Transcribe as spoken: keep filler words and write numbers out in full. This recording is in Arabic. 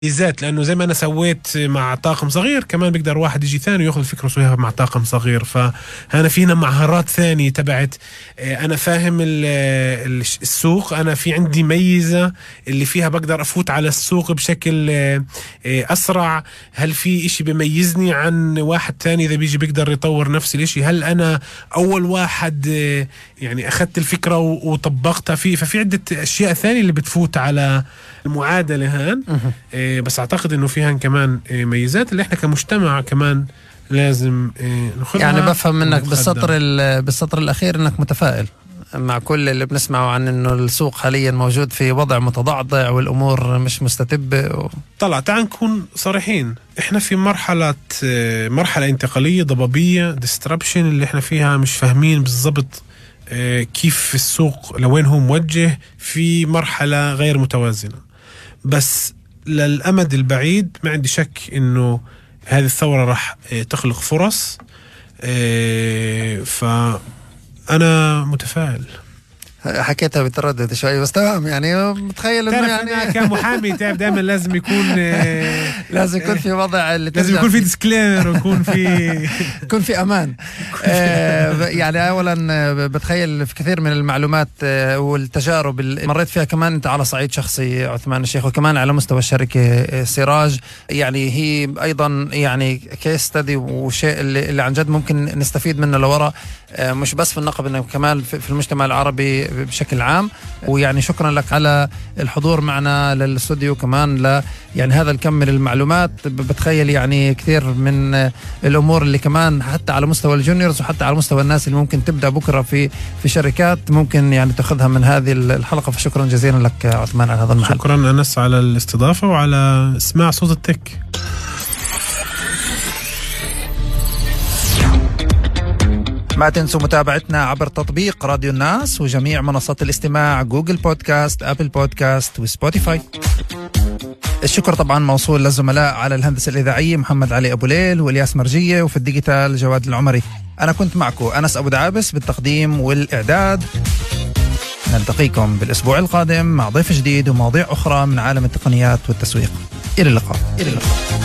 ميزات، لأنه زي ما أنا سويت مع طاقم صغير كمان بيقدر واحد يجي ثاني ويأخذ الفكرة ويسويها مع طاقم صغير. فأنا فينا مهارات ثانية تبعت أنا فاهم السوق، أنا في عندي ميزة اللي فيها بقدر أفوت على السوق بشكل أسرع. هل في إشي بيميزني عن واحد ثاني إذا بيجي بيقدر يطور نفس الإشي؟ هل أنا أول واحد يعني أخذت الفكرة وطبقتها فيه؟ ففي عدة أشياء ثانية اللي بتفوت على المعادلة هان. بس أعتقد إنه فيها كمان ميزات اللي إحنا كمجتمع كمان لازم ناخذها. يعني بفهم منك بالسطر بالسطر الأخير إنك متفائل مع كل اللي بنسمعه عن إنه السوق حاليا موجود في وضع متضعضع والأمور مش مستتبة و... طلع تعال نكون صريحين، إحنا في مرحلة مرحلة انتقالية ضبابية disruption اللي إحنا فيها مش فاهمين بالضبط كيف السوق لوين هو موجه، في مرحلة غير متوازنة. بس للأمد البعيد ما عندي شك إنه هذه الثورة راح تخلق فرص، فأنا متفائل. حكيتها بتردد شوي بس تمام. يعني متخيل انه يعني كمحامي تعرف دائما لازم يكون لازم يكون في وضع اللي لازم يكون في ديسكليمر ويكون في يكون في امان. آه يعني اولا بتخيل في كثير من المعلومات والتجارب اللي مريت فيها كمان انت على صعيد شخصي عثمان الشيخ وكمان على مستوى الشركه سراج، يعني هي ايضا يعني كيس ستدي وشيء اللي, اللي عن جد ممكن نستفيد منه لورا، آه مش بس في النقب انه كمان في المجتمع العربي بشكل عام. ويعني شكرا لك على الحضور معنا للاستوديو كمان ل يعني هذا الكم من المعلومات. بتخيل يعني كثير من الامور اللي كمان حتى على مستوى الجونيورز وحتى على مستوى الناس اللي ممكن تبدا بكره في في شركات ممكن يعني تاخذها من هذه الحلقه. فشكرا جزيلا لك عثمان على هذا المحل. شكرا انس على الاستضافه وعلى اسماع صوت التك. ما تنسوا متابعتنا عبر تطبيق راديو الناس وجميع منصات الاستماع جوجل بودكاست أبل بودكاست وسبوتيفاي. الشكر طبعا موصول للزملاء على الهندسة الإذاعية محمد علي أبو ليل والياس مرجية، وفي الديجيتال جواد العمري. أنا كنت معكم أنس أبو دعابس بالتقديم والإعداد. نلتقيكم بالأسبوع القادم مع ضيف جديد ومواضيع أخرى من عالم التقنيات والتسويق. إلى اللقاء. إلى اللقاء.